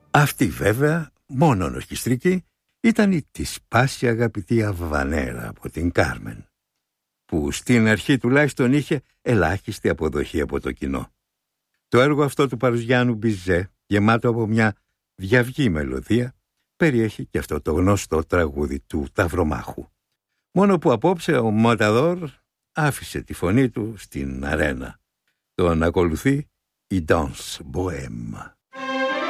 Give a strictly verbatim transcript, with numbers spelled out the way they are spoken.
Αυτή βέβαια, μόνον ορχιστρική, ήταν η της πάση αγαπητή Αβανέρα από την Κάρμεν, που στην αρχή τουλάχιστον είχε ελάχιστη αποδοχή από το κοινό. Το έργο αυτό του Παρουζιάνου Μπιζέ, γεμάτο από μια διαυγή μελωδία, περιέχει και αυτό το γνωστό τραγούδι του Ταυρομάχου. Μόνο που απόψε ο Ματαδόρ άφησε τη φωνή του στην αρένα. Τον ακολουθεί η Danse Bohème.